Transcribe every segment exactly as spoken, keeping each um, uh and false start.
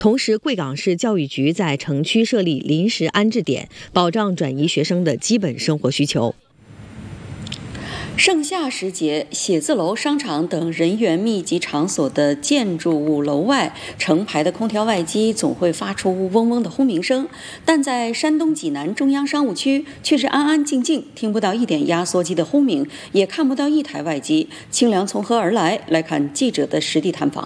同时，贵港市教育局在城区设立临时安置点，保障转移学生的基本生活需求。 盛夏时节，写字楼、商场等人员密集场所的建筑物楼外，成排的空调外机总会发出嗡嗡的轰鸣声。但在山东济南中央商务区，却是安安静静，听不到一点压缩机的轰鸣，也看不到一台外机。清凉从何而来？来看记者的实地探访。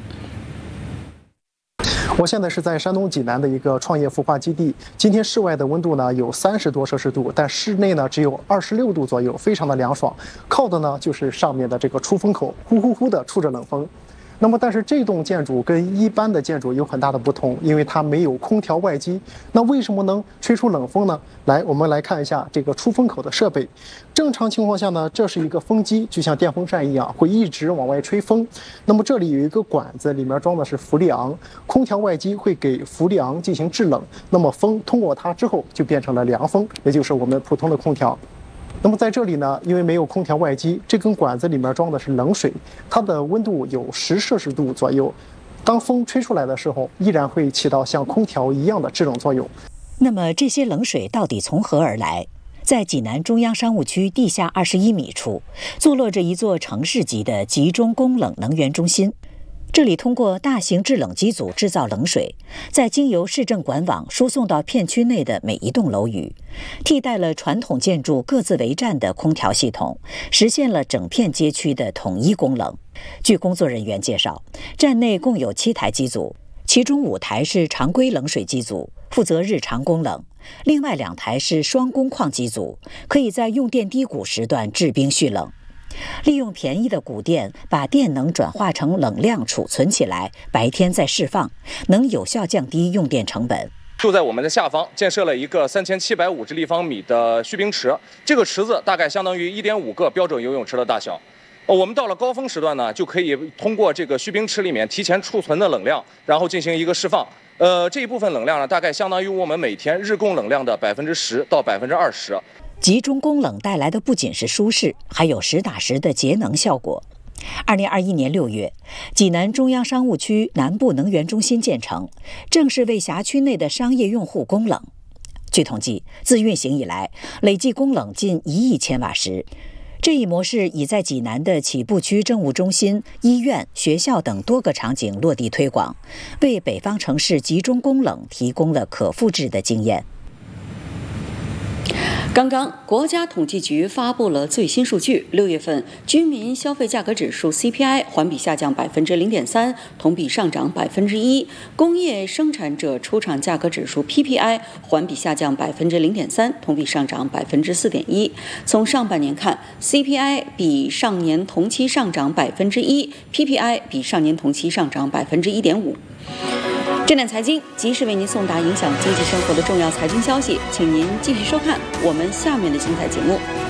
我现在是在山东济南的一个创业孵化基地。今天室外的温度呢有三十多摄氏度，但室内呢只有二十六度左右，非常的凉爽。靠的呢就是上面的这个出风口，呼呼呼的出着冷风。那么，但是这栋建筑跟一般的建筑有很大的不同，因为它没有空调外机。那为什么能吹出冷风呢？来，我们来看一下这个出风口的设备。正常情况下呢，这是一个风机，就像电风扇一样，会一直往外吹风。那么这里有一个管子，里面装的是氟利昂，空调外机会给氟利昂进行制冷，那么风通过它之后就变成了凉风，也就是我们普通的空调。那么在这里呢，因为没有空调外机，这根管子里面装的是冷水，它的温度有十摄氏度左右。当风吹出来的时候，依然会起到像空调一样的制冷作用。 那么这些冷水到底从何而来？在济南中央商务区地下二十一米处，坐落着一座城市级的集中供冷能源中心。这里通过大型制冷机组制造冷水，再经由市政管网输送到片区内的每一栋楼宇，替代了传统建筑各自为战的空调系统，实现了整片街区的统一供冷。据工作人员介绍，站内共有七台机组，其中五台是常规冷水机组，负责日常供冷；另外两台是双工况机组，可以在用电低谷时段制冰蓄冷。利用便宜的谷电，把电能转化成冷量储存起来，白天再释放，能有效降低用电成本。 就在我们的下方建设了一个三千七百五十立方米的蓄冰池，这个池子大概相当于一点五个标准游泳池的大小。我们到了高峰时段呢，就可以通过这个蓄冰池里面提前储存的冷量，然后进行一个释放。呃，这一部分冷量呢，大概相当于我们每天日供冷量的百分之十到百分之二十。 集中供冷带来的不仅是舒适，还有实打实的节能效果。二零二一年六月，济南中央商务区南部能源中心建成，正式为辖区内的商业用户供冷。据统计，自运行以来，累计供冷近一亿千瓦时。这一模式已在济南的起步区政务中心、医院、学校等多个场景落地推广，为北方城市集中供冷提供了可复制的经验。 刚刚，国家统计局发布了最新数据，六月份居民消费价格指数 C P I 环比下降百分之零点三，同比上涨百分之一；工业生产者出厂价格指数 P P I 环比下降百分之零点三，同比上涨百分之四点一。从上半年看 ，C P I 比上年同期上涨百分之一 ，P P I 比上年同期上涨百分之一点五。这点财经及时为您送达影响经济生活的重要财经消息，请您继续收看我们下面的精彩节目。